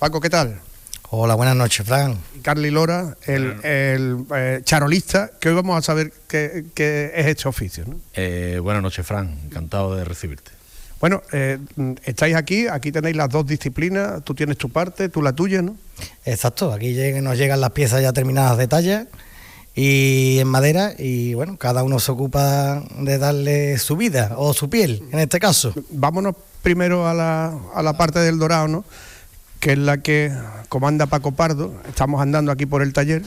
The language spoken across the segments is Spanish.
Paco, ¿qué tal? Hola, buenas noches, Fran. Y Carly Lora, el charolista, que hoy vamos a saber qué es este oficio, ¿no? Buenas noches, Fran, encantado de recibirte. Bueno, estáis aquí tenéis las dos disciplinas, tú tienes tu parte, tú la tuya, ¿no? Exacto, aquí nos llegan las piezas ya terminadas de talla y en madera, y bueno, cada uno se ocupa de darle su vida o su piel, en este caso. Vámonos primero a la parte del dorado, ¿no? Que es la que comanda Paco Pardo. Estamos andando aquí por el taller.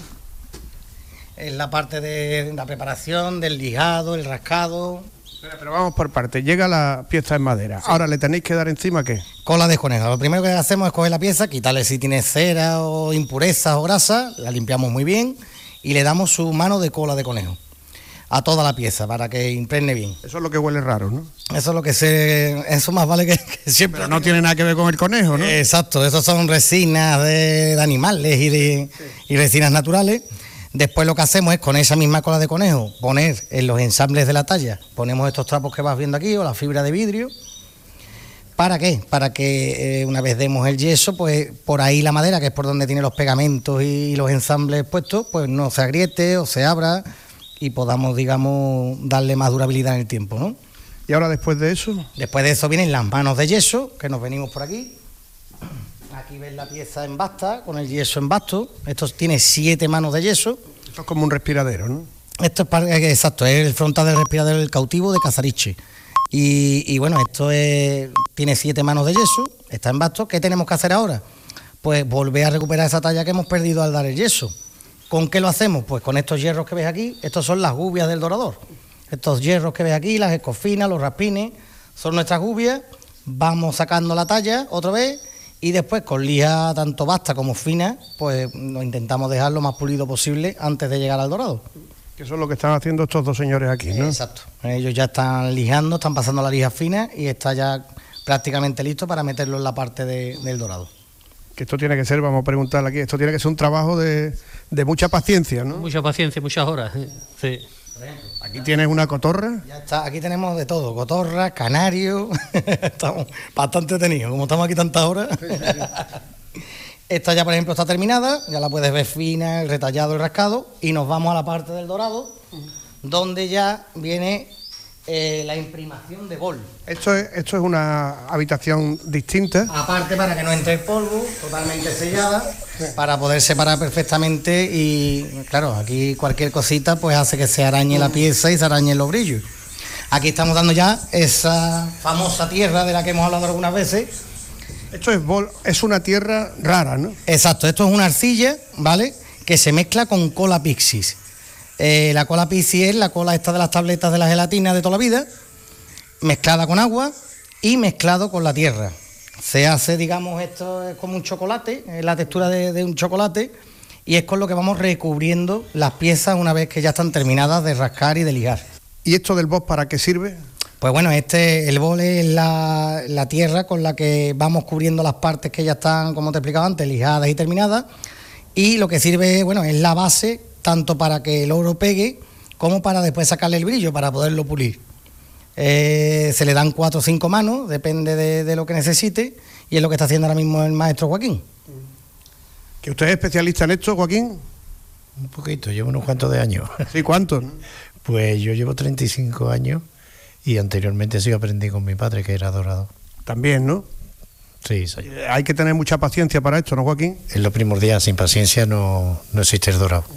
Es la parte de la preparación, del lijado, el rascado. Pero vamos por partes. Llega la pieza en madera. Sí. Ahora, ¿le tenéis que dar encima qué? Cola de conejo. Lo primero que hacemos es coger la pieza, quitarle si tiene cera o impurezas o grasa, la limpiamos muy bien y le damos su mano de cola de conejo a toda la pieza para que impregne bien. Eso es lo que huele raro, ¿no? Eso es lo que eso más vale que siempre. Pero no tiene nada que ver con el conejo, ¿no? Exacto, esos son resinas de animales y resinas naturales. Después lo que hacemos es, con esa misma cola de conejo, poner en los ensambles de la talla, ponemos estos trapos que vas viendo aquí, o la fibra de vidrio. ¿Para qué? Para que una vez demos el yeso, pues por ahí la madera, que es por donde tiene los pegamentos y los ensambles puestos, pues no se agriete o se abra y podamos, digamos, darle más durabilidad en el tiempo, ¿no? ¿Y ahora después de eso? Después de eso vienen las manos de yeso, que nos venimos por aquí. Aquí ves la pieza en basta, con el yeso en basto. Esto tiene 7 manos de yeso. Esto es como un respiradero, ¿no? Esto es exacto, es el frontal del respiradero del cautivo de Casariche. Y bueno, tiene 7 manos de yeso, está en basto. ¿Qué tenemos que hacer ahora? Pues volver a recuperar esa talla que hemos perdido al dar el yeso. ¿Con qué lo hacemos? Pues con estos hierros que ves aquí. Estos son las gubias del dorador. Estos hierros que ves aquí, las escofinas, los raspines, son nuestras gubias. Vamos sacando la talla otra vez. Y después con lija tanto basta como fina, pues lo intentamos dejar lo más pulido posible antes de llegar al dorado. Que eso es lo que están haciendo estos dos señores aquí, ¿no? Exacto. Ellos ya están lijando, están pasando la lija fina y está ya prácticamente listo para meterlo en la parte del dorado. Que esto tiene que ser, vamos a preguntarle aquí, esto tiene que ser un trabajo de mucha paciencia, ¿no? Mucha paciencia, muchas horas, sí. Aquí tienes una cotorra. Ya está, aquí tenemos de todo, cotorra, canario, estamos bastante tenidos, como estamos aquí tantas horas. Sí. Esta ya, por ejemplo, está terminada, ya la puedes ver fina, el retallado, el rascado, y nos vamos a la parte del dorado, donde ya viene la imprimación de bol. Esto es una habitación distinta. Aparte, para que no entre el polvo, totalmente sellada, para poder separar perfectamente y, claro, aquí cualquier cosita pues hace que se arañe la pieza y se arañen los brillos. Aquí estamos dando ya esa famosa tierra de la que hemos hablado algunas veces. Esto es una tierra rara, ¿no? Exacto, esto es una arcilla, ¿vale?, que se mezcla con cola pixis. La cola pixis es la cola esta de las tabletas de la gelatina de toda la vida, mezclada con agua y mezclado con la tierra. Se hace, digamos, esto es como un chocolate, es la textura de un chocolate, y es con lo que vamos recubriendo las piezas una vez que ya están terminadas de rascar y de lijar. ¿Y esto del box para qué sirve? Pues bueno, el bol es la tierra con la que vamos cubriendo las partes que ya están, como te explicaba antes, lijadas y terminadas, y lo que sirve, bueno, es la base tanto para que el oro pegue como para después sacarle el brillo, para poderlo pulir. Se le dan 4 o 5 manos, depende de lo que necesite, y es lo que está haciendo ahora mismo el maestro Joaquín. ¿Que usted es especialista en esto, Joaquín? Un poquito, llevo unos cuantos de años. ¿Sí, cuántos? Pues yo llevo 35 años y anteriormente sí aprendí con mi padre, que era dorador. También, ¿no? Sí, sí. Hay que tener mucha paciencia para esto, ¿no, Joaquín? Es lo primordial, sin paciencia no existe el dorado.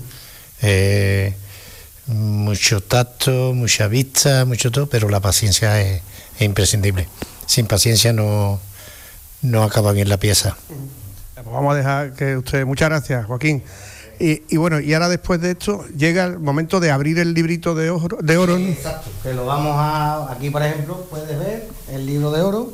Mucho tacto, mucha vista, mucho todo, pero la paciencia es imprescindible. Sin paciencia no acaba bien la pieza. Pues vamos a dejar que usted... Muchas gracias, Joaquín. Y bueno, y ahora después de esto llega el momento de abrir el librito de oro, ¿no? Exacto, que lo vamos a... Aquí, por ejemplo, puedes ver el libro de oro.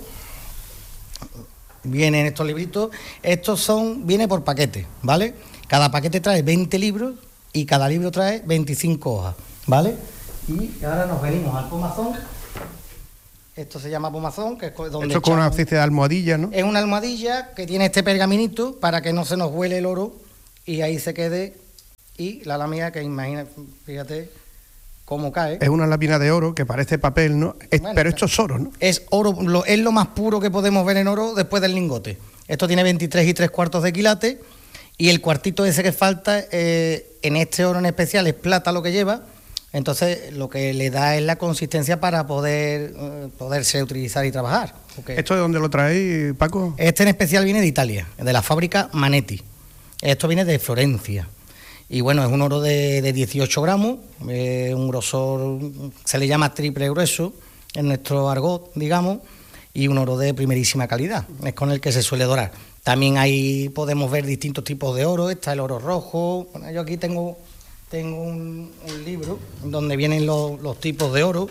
Vienen estos libritos. Viene por paquete, ¿vale? Cada paquete trae 20 libros y cada libro trae 25 hojas, ¿vale? Y ahora nos venimos al pomazón. Esto se llama pomazón, que es donde... Esto es como una especie de almohadilla, ¿no? Es una almohadilla que tiene este pergaminito para que no se nos huele el oro y ahí se quede. Y la lámina, que imagina, fíjate cómo cae. Es una lámina de oro que parece papel, ¿no? Bueno, pero esto es oro, ¿no? Es oro, es lo más puro que podemos ver en oro después del lingote. Esto tiene 23 3/4 de quilate, y el cuartito ese que falta, en este oro en especial, es plata lo que lleva. Entonces lo que le da es la consistencia para poderse utilizar y trabajar. ¿Esto de dónde lo traéis, Paco? Este en especial viene de Italia, de la fábrica Manetti. Esto viene de Florencia. Y bueno, es un oro de 18 gramos, un grosor, se le llama triple grueso en nuestro argot, digamos, y un oro de primerísima calidad, es con el que se suele dorar. También ahí podemos ver distintos tipos de oro, está el oro rojo. Bueno, yo aquí tengo un libro donde vienen los tipos de oro,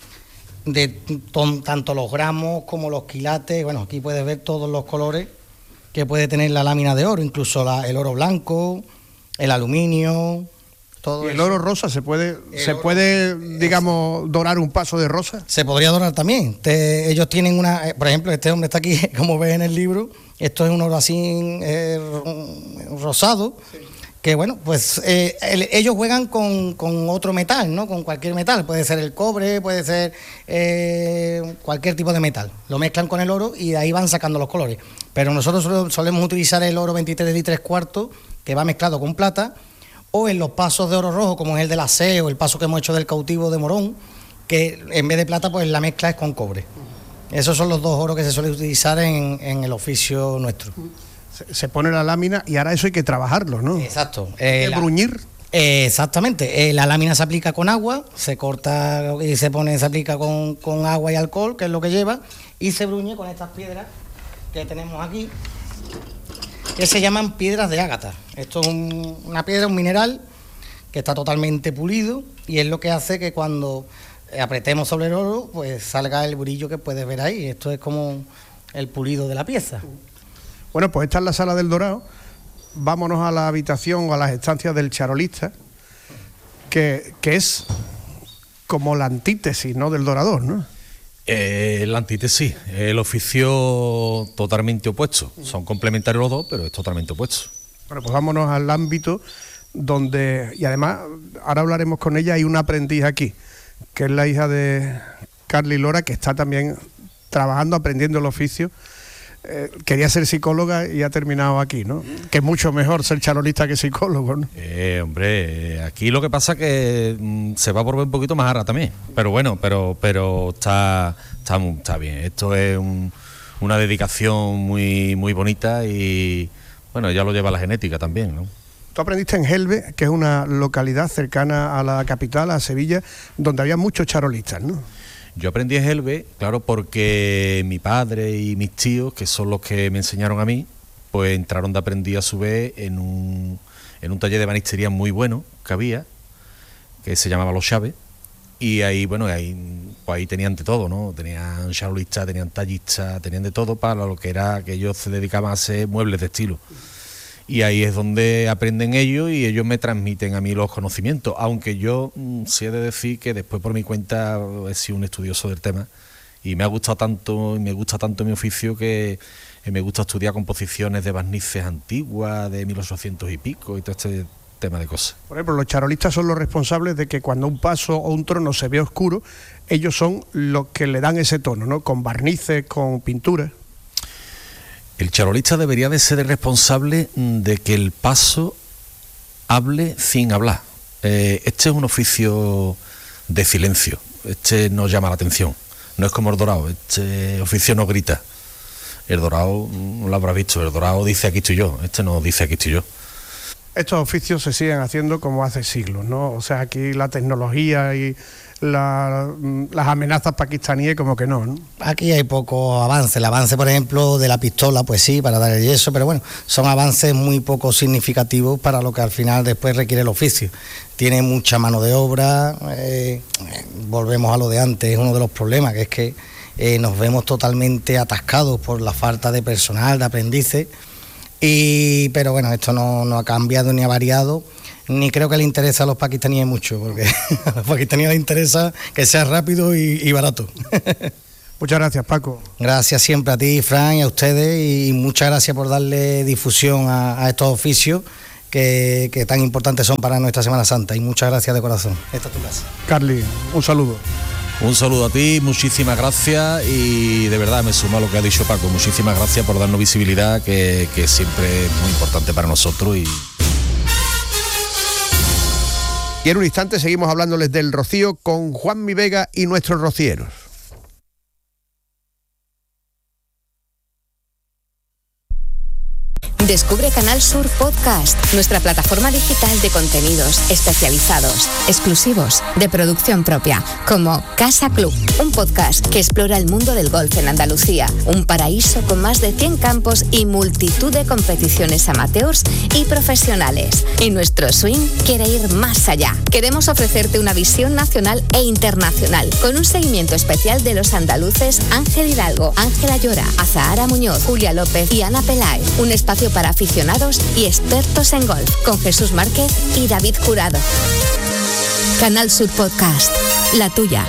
tanto los gramos como los quilates. Bueno, aquí puedes ver todos los colores que puede tener la lámina de oro, incluso el oro blanco, el aluminio, todo. ¿Y el oro rosa se puede, digamos, dorar un paso de rosa? Se podría dorar también. Ellos tienen por ejemplo, este hombre está aquí, como ves en el libro, esto es un oro así rosado. Sí. Que bueno, pues ellos juegan con otro metal, ¿no? Con cualquier metal, puede ser el cobre, puede ser cualquier tipo de metal. Lo mezclan con el oro y de ahí van sacando los colores. Pero nosotros solemos utilizar el oro 23 3/4, que va mezclado con plata, o en los pasos de oro rojo, como es el de la C o el paso que hemos hecho del cautivo de Morón, que en vez de plata, pues la mezcla es con cobre. Esos son los dos oros que se suelen utilizar en el oficio nuestro. Se pone la lámina y ahora eso hay que trabajarlo, ¿no? Exacto. ¿Bruñir? Exactamente. La lámina se aplica con agua, se corta y se aplica con agua y alcohol, que es lo que lleva, y se bruñe con estas piedras que tenemos aquí, que se llaman piedras de ágata. Esto es una piedra, un mineral que está totalmente pulido, y es lo que hace que cuando apretemos sobre el oro, pues salga el brillo que puedes ver ahí. Esto es como el pulido de la pieza. Bueno, pues esta es la Sala del Dorado. Vámonos a la habitación o a las estancias del charolista, que es como la antítesis, ¿no?, del dorador, ¿no? La antítesis, el oficio totalmente opuesto. Son complementarios los dos, pero es totalmente opuesto. Bueno, pues vámonos al ámbito donde, y además, ahora hablaremos con ella, hay una aprendiz aquí, que es la hija de Carly Lora, que está también trabajando, aprendiendo el oficio. Quería ser psicóloga y ha terminado aquí, ¿no? Que es mucho mejor ser charolista que psicólogo, ¿no? Hombre, aquí lo que pasa es que se va a volver un poquito más ara también. Pero bueno, pero está bien. Esto es una dedicación muy, muy bonita y, bueno, ya lo lleva la genética también, ¿no? Tú aprendiste en Gelbe, que es una localidad cercana a la capital, a Sevilla, donde había muchos charolistas, ¿no? Yo aprendí en Gelbe, claro, porque mi padre y mis tíos, que son los que me enseñaron a mí, pues entraron de aprendiz a su vez en un taller de ebanistería muy bueno que había, que se llamaba Los Chaves, y ahí, bueno, ahí tenían de todo, ¿no? Tenían charolistas, tenían tallistas, tenían de todo para lo que era, que ellos se dedicaban a hacer muebles de estilo. Y ahí es donde aprenden ellos y ellos me transmiten a mí los conocimientos, aunque yo sí he de decir que después por mi cuenta he sido un estudioso del tema y me ha gustado tanto y me gusta tanto mi oficio que me gusta estudiar composiciones de barnices antiguas de 1800 y pico y todo este tema de cosas. Por ejemplo, los charolistas son los responsables de que cuando un paso o un trono se ve oscuro, ellos son los que le dan ese tono, ¿no? Con barnices, con pinturas. El charolista debería de ser el responsable de que el paso hable sin hablar. Este es un oficio de silencio, este no llama la atención, no es como el dorado, este oficio no grita. El dorado, no lo habrás visto, el dorado dice aquí estoy yo, este no dice aquí estoy yo. Estos oficios se siguen haciendo como hace siglos, ¿no? O sea, aquí la tecnología y las amenazas pakistaníes como que no, ¿no? Aquí hay poco avance. El avance, por ejemplo, de la pistola, pues sí, para dar el yeso, pero bueno, son avances muy poco significativos para lo que al final después requiere el oficio. Tiene mucha mano de obra, volvemos a lo de antes, es uno de los problemas, que es que nos vemos totalmente atascados por la falta de personal, de aprendices, pero bueno, esto no ha cambiado ni ha variado. Ni creo que le interesa a los pakistaníes mucho, porque a los pakistaníes les interesa que sea rápido y barato. Muchas gracias, Paco. Gracias siempre a ti, Fran, y a ustedes, y muchas gracias por darle difusión a estos oficios que tan importantes son para nuestra Semana Santa, y muchas gracias de corazón. Esta es tu casa. Carly, un saludo. Un saludo a ti, muchísimas gracias y de verdad me sumo a lo que ha dicho Paco, muchísimas gracias por darnos visibilidad, que siempre es muy importante para nosotros. Y en un instante seguimos hablándoles del Rocío con Juanmi Vega y nuestros rocieros. Descubre Canal Sur Podcast, nuestra plataforma digital de contenidos especializados, exclusivos, de producción propia, como Casa Club, un podcast que explora el mundo del golf en Andalucía, un paraíso con más de 100 campos y multitud de competiciones amateurs y profesionales. Y nuestro swing quiere ir más allá. Queremos ofrecerte una visión nacional e internacional, con un seguimiento especial de los andaluces Ángel Hidalgo, Ángela Llora, Azahara Muñoz, Julia López y Ana Peláez. Un espacio para aficionados y expertos en golf, con Jesús Márquez y David Jurado. Canal Sur Podcast, la tuya.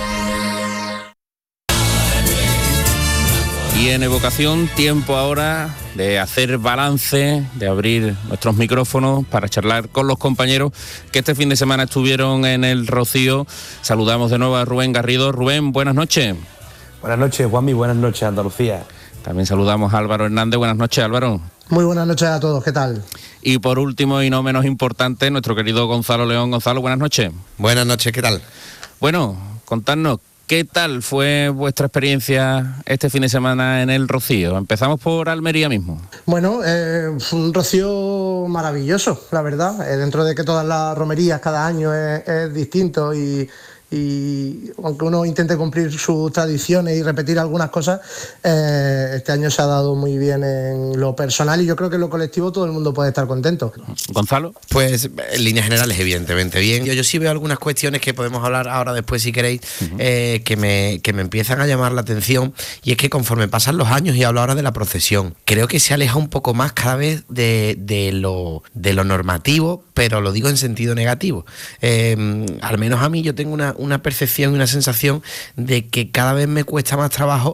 Y en Evocación, tiempo ahora de hacer balance, de abrir nuestros micrófonos para charlar con los compañeros que este fin de semana estuvieron en el Rocío. Saludamos de nuevo a Rubén Garrido. Rubén, buenas noches. Buenas noches, Juanmi, buenas noches, Andalucía. También saludamos a Álvaro Hernández. Buenas noches, Álvaro. Muy buenas noches a todos, ¿qué tal? Y por último y no menos importante, nuestro querido Gonzalo León. Gonzalo, buenas noches. Buenas noches, ¿qué tal? Bueno, contadnos, ¿qué tal fue vuestra experiencia este fin de semana en el Rocío? Empezamos por Almería mismo. Bueno, fue un Rocío maravilloso, la verdad. Dentro de que todas las romerías cada año es distinto y aunque uno intente cumplir sus tradiciones y repetir algunas cosas, este año se ha dado muy bien en lo personal y yo creo que en lo colectivo todo el mundo puede estar contento. ¿Gonzalo? Pues en líneas generales evidentemente bien. Yo sí veo algunas cuestiones que podemos hablar ahora después si queréis, que me empiezan a llamar la atención, y es que conforme pasan los años, y hablo ahora de la procesión, creo que se aleja un poco más cada vez de lo normativo, pero lo digo en sentido negativo. Al menos a mí yo tengo una percepción y una sensación de que cada vez me cuesta más trabajo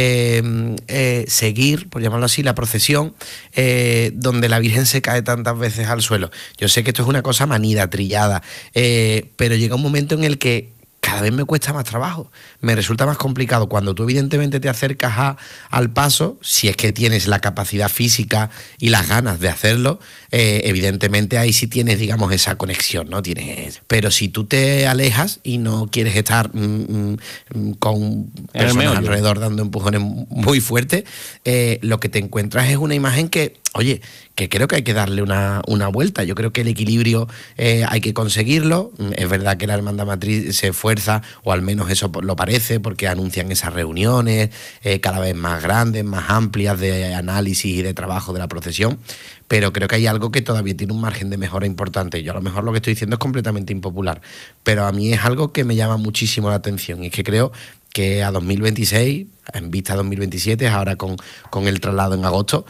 seguir, por llamarlo así, la procesión donde la Virgen se cae tantas veces al suelo. Yo sé que esto es una cosa manida, trillada, pero llega un momento en el que cada vez me cuesta más trabajo, me resulta más complicado. Cuando tú evidentemente te acercas al paso, si es que tienes la capacidad física y las ganas de hacerlo, evidentemente ahí sí tienes, digamos, esa conexión, ¿no? Pero si tú te alejas y no quieres estar con personas alrededor dando empujones muy fuertes, lo que te encuentras es una imagen que, oye, que creo que hay que darle una vuelta. Yo creo que el equilibrio hay que conseguirlo. Es verdad que la Hermandad Matriz se esfuerza, o al menos eso lo parece, porque anuncian esas reuniones cada vez más grandes, más amplias, de análisis y de trabajo de la procesión, pero creo que hay algo que todavía tiene un margen de mejora importante. Yo a lo mejor lo que estoy diciendo es completamente impopular, pero a mí es algo que me llama muchísimo la atención, y es que creo que a 2026, en vista a 2027, ahora con el traslado en agosto,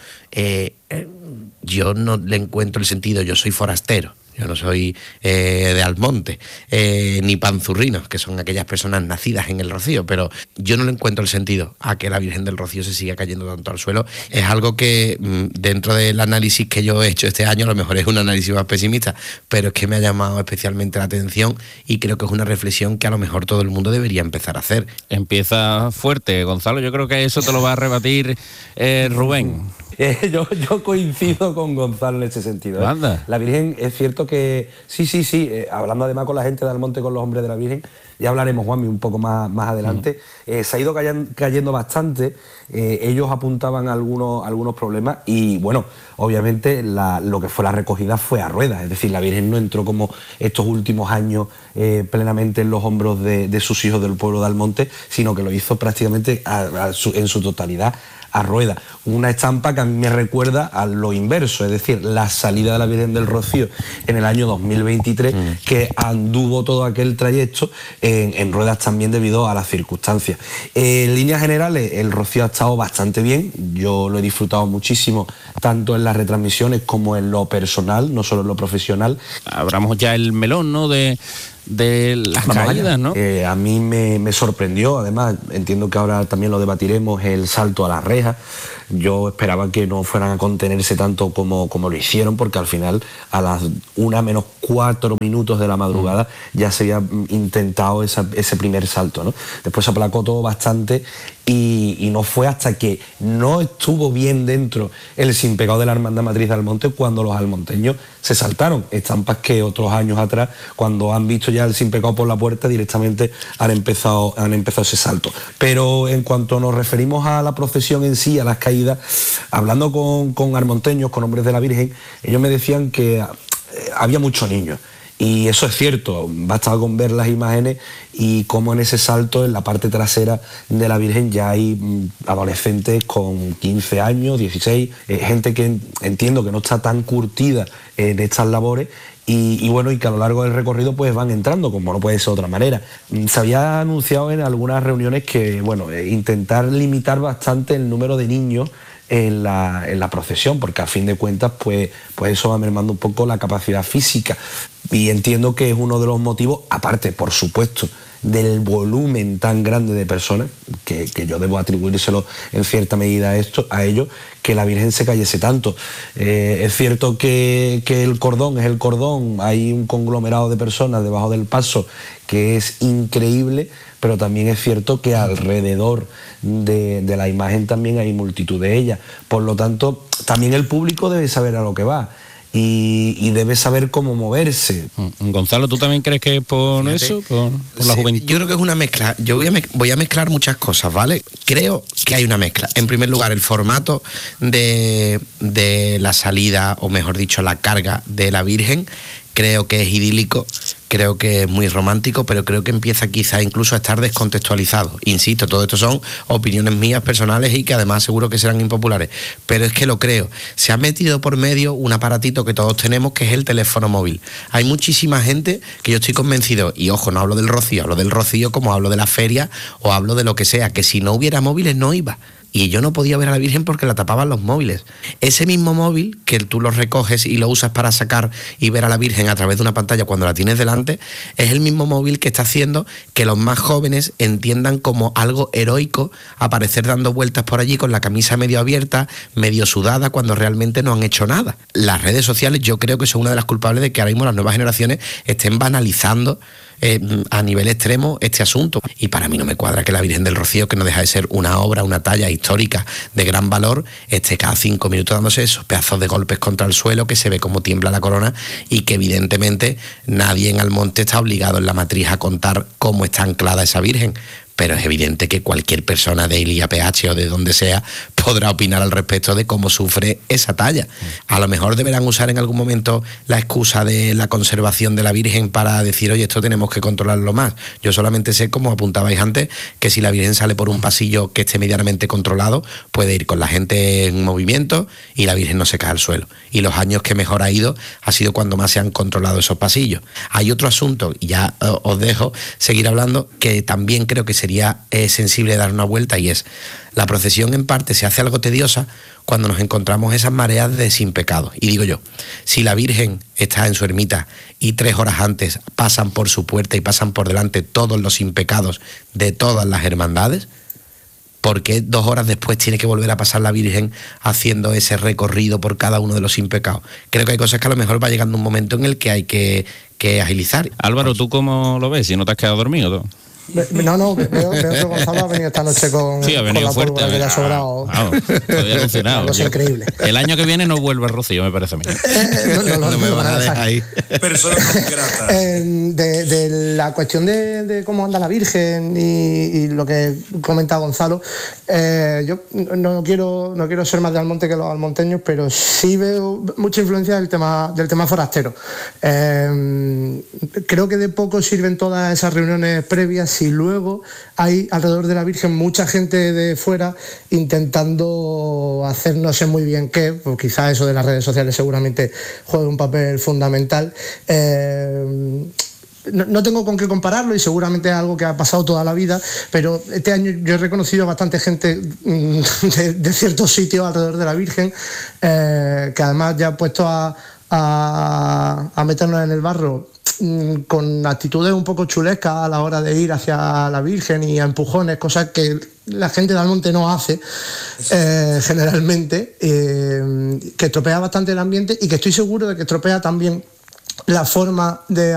yo no le encuentro el sentido. Yo soy forastero, yo no soy de Almonte, ni panzurrinos, que son aquellas personas nacidas en el Rocío, pero yo no le encuentro el sentido a que la Virgen del Rocío se siga cayendo tanto al suelo. Es algo que dentro del análisis que yo he hecho este año, a lo mejor es un análisis más pesimista, pero es que me ha llamado especialmente la atención, y creo que es una reflexión que a lo mejor todo el mundo debería empezar a hacer. Empieza fuerte, Gonzalo. Yo creo que eso te lo va a rebatir Rubén. Yo coincido con Gonzalo en ese sentido. Anda. La Virgen, es cierto que sí, hablando además con la gente de Almonte, con los hombres de la Virgen, ya hablaremos, Juanmi, un poco más adelante, se ha ido cayendo bastante. Ellos apuntaban algunos problemas, y bueno, obviamente lo que fue la recogida fue a ruedas, es decir, la Virgen no entró como estos últimos años plenamente en los hombros de sus hijos del pueblo de Almonte, sino que lo hizo prácticamente en su totalidad a rueda. Una estampa que a mí me recuerda a lo inverso, es decir, la salida de la Virgen del Rocío en el año 2023, que anduvo todo aquel trayecto en ruedas también debido a las circunstancias. En líneas generales, el Rocío ha estado bastante bien, yo lo he disfrutado muchísimo, tanto en las retransmisiones como en lo personal, no solo en lo profesional. Abramos ya el melón, ¿no?, de de las caídas, ¿no? A mí me sorprendió, además, entiendo que ahora también lo debatiremos, el salto a la reja. Yo esperaba que no fueran a contenerse tanto como lo hicieron, porque al final a las 1:04 de la madrugada ya se había intentado ese primer salto, ¿no? Después se aplacó todo bastante y no fue hasta que no estuvo bien dentro el sin pecado de la Hermandad Matriz de Almonte cuando los almonteños se saltaron. Estampas que otros años atrás, cuando han visto ya el sin pecado por la puerta, directamente han empezado ese salto. Pero en cuanto nos referimos a la procesión en sí, a las caídas, hablando con almonteños, con hombres de la Virgen, ellos me decían que había muchos niños. Y eso es cierto, basta con ver las imágenes y cómo en ese salto, en la parte trasera de la Virgen, ya hay adolescentes con 15 años, 16, gente que entiendo que no está tan curtida en estas labores y bueno, y que a lo largo del recorrido pues van entrando, como no puede ser de otra manera. Se había anunciado en algunas reuniones que, bueno, intentar limitar bastante el número de niños en la procesión, porque a fin de cuentas pues eso va mermando un poco la capacidad física, y entiendo que es uno de los motivos, aparte por supuesto del volumen tan grande de personas, que yo debo atribuírselo en cierta medida a ello, que la Virgen se cayese tanto. Es cierto que el cordón es el cordón, hay un conglomerado de personas debajo del paso que es increíble, pero también es cierto que alrededor de la imagen también hay multitud de ellas. Por lo tanto, también el público debe saber a lo que va y debe saber cómo moverse. Gonzalo, ¿tú también crees que es por eso? ¿Por la juventud? Yo creo que es una mezcla. Yo voy a mezclar muchas cosas, ¿vale? Creo que hay una mezcla. En primer lugar, el formato de la salida, o mejor dicho, la carga de la Virgen, creo que es idílico, creo que es muy romántico, pero creo que empieza quizá incluso a estar descontextualizado. Insisto, todo esto son opiniones mías personales y que además seguro que serán impopulares, pero es que lo creo. Se ha metido por medio un aparatito que todos tenemos, que es el teléfono móvil. Hay muchísima gente que yo estoy convencido, y ojo, no hablo del Rocío como hablo de la feria o hablo de lo que sea, que si no hubiera móviles no iba. Y yo no podía ver a la Virgen porque la tapaban los móviles. Ese mismo móvil, que tú lo recoges y lo usas para sacar y ver a la Virgen a través de una pantalla cuando la tienes delante, es el mismo móvil que está haciendo que los más jóvenes entiendan como algo heroico aparecer dando vueltas por allí con la camisa medio abierta, medio sudada, cuando realmente no han hecho nada. Las redes sociales yo creo que son una de las culpables de que ahora mismo las nuevas generaciones estén banalizando a nivel extremo este asunto, y para mí no me cuadra que la Virgen del Rocío, que no deja de ser una obra, una talla histórica de gran valor, esté cada 5 minutos dándose esos pedazos de golpes contra el suelo, que se ve como tiembla la corona, y que evidentemente nadie en Almonte está obligado en la matriz a contar cómo está anclada esa Virgen. Pero es evidente que cualquier persona de IAPH o de donde sea podrá opinar al respecto de cómo sufre esa talla. A lo mejor deberán usar en algún momento la excusa de la conservación de la Virgen para decir, oye, esto tenemos que controlarlo más. Yo solamente sé, como apuntabais antes, que si la Virgen sale por un pasillo que esté medianamente controlado, puede ir con la gente en movimiento y la Virgen no se cae al suelo. Y los años que mejor ha ido ha sido cuando más se han controlado esos pasillos. Hay otro asunto, y ya os dejo seguir hablando, que también creo que sería sensible dar una vuelta, y es: la procesión en parte se hace algo tediosa cuando nos encontramos esas mareas de sin pecado. Y digo yo, si la Virgen está en su ermita y 3 horas antes pasan por su puerta y pasan por delante todos los sin pecados de todas las hermandades, ¿por qué 2 horas después tiene que volver a pasar la Virgen haciendo ese recorrido por cada uno de los sin pecados? Creo que hay cosas que a lo mejor va llegando un momento en el que hay que agilizar. Álvaro, ¿tú cómo lo ves? Si no te has quedado dormido, ¿no? No, veo que Gonzalo ha venido esta noche con la fuerte, pólvora que le ha sobrado. Estoy alucinado. No, es increíble. El año que viene no vuelve el Rocío, me parece a mí. No me van a dejar ahí. Personas gratas. De la cuestión de cómo anda la Virgen y lo que comenta Gonzalo, yo no quiero ser más de Almonte que los almonteños, pero sí veo mucha influencia del tema forastero. Creo que de poco sirven todas esas reuniones previas y luego hay alrededor de la Virgen mucha gente de fuera intentando hacer no sé muy bien qué, pues quizás eso de las redes sociales seguramente juegue un papel fundamental. No tengo con qué compararlo y seguramente es algo que ha pasado toda la vida, pero este año yo he reconocido bastante gente de ciertos sitios alrededor de la Virgen, que además ya ha puesto a a meternos en el barro con actitudes un poco chulescas a la hora de ir hacia la Virgen y a empujones, cosas que la gente de Almonte no hace generalmente, que estropea bastante el ambiente y que estoy seguro de que estropea también la forma de